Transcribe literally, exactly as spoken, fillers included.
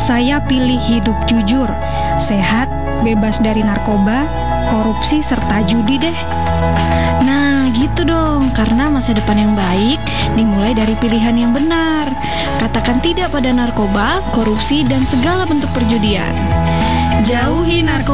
Saya pilih hidup jujur, sehat, bebas dari narkoba, korupsi, serta judi deh. Nah, gitu dong. Karena masa depan yang baik dimulai dari pilihan yang benar. Katakan tidak pada narkoba, korupsi, dan segala bentuk perjudian. Jauhi narkoba.